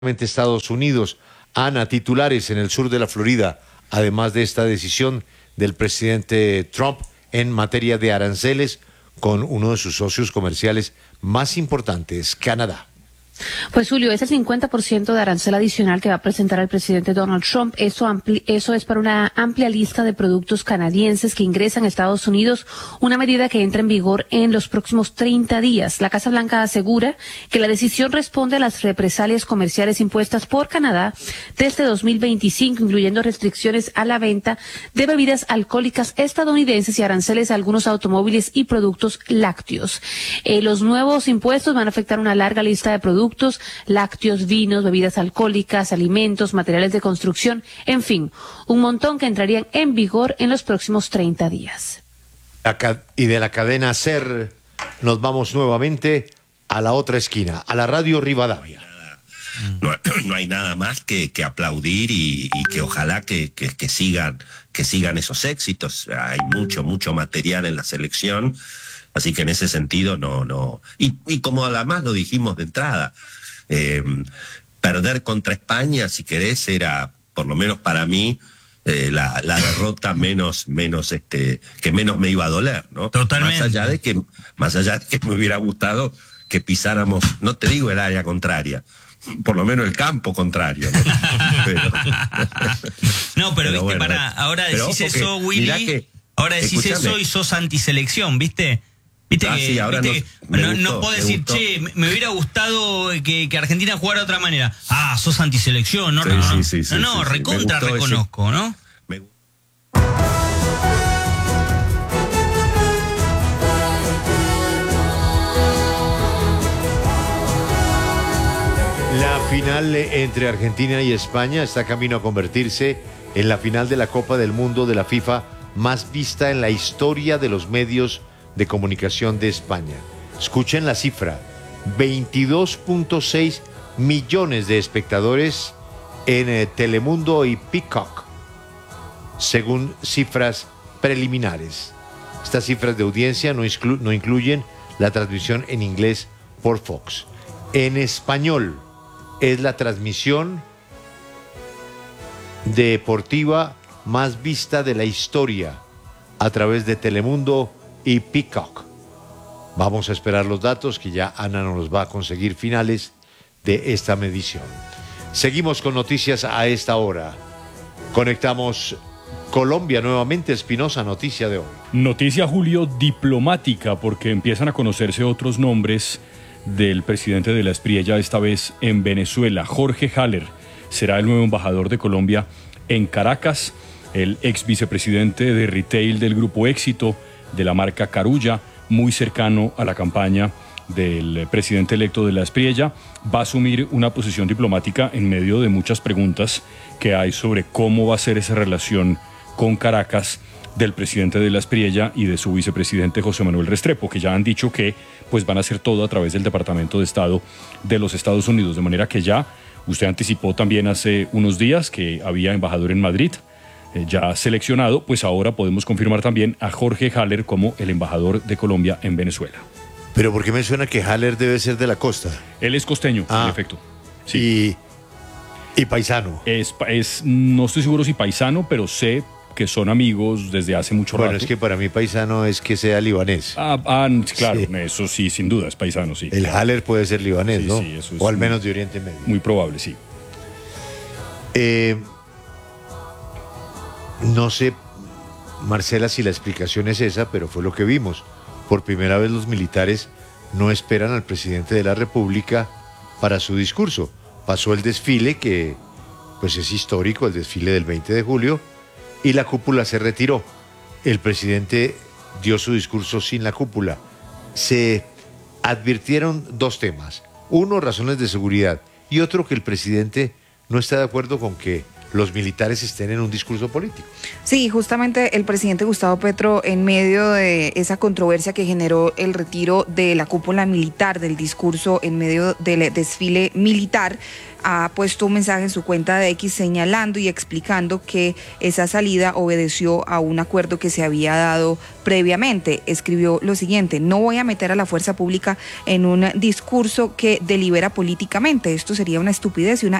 Estados Unidos. Ana, titulares en el sur de la Florida, además de esta decisión del presidente Trump en materia de aranceles con uno de sus socios comerciales más importantes, Canadá. Pues Julio, es el 50% de arancel adicional que va a presentar el presidente Donald Trump. Eso es para una amplia lista de productos canadienses que ingresan a Estados Unidos, una medida que entra en vigor en los próximos 30 días. La Casa Blanca asegura que la decisión responde a las represalias comerciales impuestas por Canadá desde 2025, incluyendo restricciones a la venta de bebidas alcohólicas estadounidenses y aranceles a algunos automóviles y productos lácteos. Los nuevos impuestos van a afectar una larga lista de productos lácteos, vinos, bebidas alcohólicas, alimentos, materiales de construcción, en fin, un montón que entrarían en vigor en los próximos 30 días. Y de la cadena SER nos vamos nuevamente a la otra esquina, a la Radio Rivadavia. No hay nada más que aplaudir y que ojalá que sigan esos éxitos. Hay mucho material en la selección. Así que en ese sentido no. Y como además lo dijimos de entrada, perder contra España, si querés, era, por lo menos para mí, la derrota menos que menos me iba a doler, ¿no? Totalmente. Más allá de que me hubiera gustado que pisáramos, no te digo el área contraria, por lo menos el campo contrario, ¿no? Pero viste, bueno, ahora decís eso, Willy, ahora decís eso y sos antiselección, ¿viste? Viste sí, ahora no puedo decir, che, me hubiera gustado que Argentina jugara de otra manera. Ah, sos antiselección, no, sí, recontra reconozco, ¿no? La final entre Argentina y España está camino a convertirse en la final de la Copa del Mundo de la FIFA más vista en la historia de los medios de comunicación de España. Escuchen la cifra: 22.6 millones de espectadores en Telemundo y Peacock, según cifras preliminares. Estas cifras de audiencia no incluyen la transmisión en inglés por Fox. En español es la transmisión deportiva más vista de la historia a través de Telemundo y Peacock. Vamos a esperar los datos que ya Ana nos va a conseguir finales de esta medición. Seguimos con noticias a esta hora. Conectamos Colombia nuevamente. Espinosa, noticia de hoy. Noticia, Julio, diplomática, porque empiezan a conocerse otros nombres del presidente de la Espriella, esta vez en Venezuela. Jorge Haller será el nuevo embajador de Colombia en Caracas. El ex vicepresidente de retail del Grupo Éxito, de la marca Carulla, muy cercano a la campaña del presidente electo de la Espriella, va a asumir una posición diplomática en medio de muchas preguntas que hay sobre cómo va a ser esa relación con Caracas del presidente de la Espriella y de su vicepresidente José Manuel Restrepo, que ya han dicho que pues van a hacer todo a través del Departamento de Estado de los Estados Unidos, de manera que ya usted anticipó también hace unos días que había embajador en Madrid, ya seleccionado, pues ahora podemos confirmar también a Jorge Haller como el embajador de Colombia en Venezuela. ¿Pero por qué me suena que Haller debe ser de la costa? Él es costeño, en efecto. Sí. Y paisano. No estoy seguro si paisano, pero sé que son amigos desde hace mucho rato. Bueno, es que para mí paisano es que sea libanés. Claro, Sí. Eso sí, sin duda, es paisano, sí. El Haller puede ser libanés, Sí, ¿no? sí, eso es o al menos de Oriente Medio. Muy probable, sí. No sé, Marcela, si la explicación es esa, pero fue lo que vimos. Por primera vez los militares no esperan al presidente de la República para su discurso. Pasó el desfile, que pues es histórico, el desfile del 20 de julio, y la cúpula se retiró. El presidente dio su discurso sin la cúpula. Se advirtieron dos temas. Uno, razones de seguridad, y otro, que el presidente no está de acuerdo con que los militares estén en un discurso político. Sí, justamente el presidente Gustavo Petro, en medio de esa controversia que generó el retiro de la cúpula militar del discurso en medio del desfile militar, ha puesto un mensaje en su cuenta de X señalando y explicando que esa salida obedeció a un acuerdo que se había dado previamente. Escribió lo siguiente: no voy a meter a la fuerza pública en un discurso que delibera políticamente. Esto sería una estupidez y una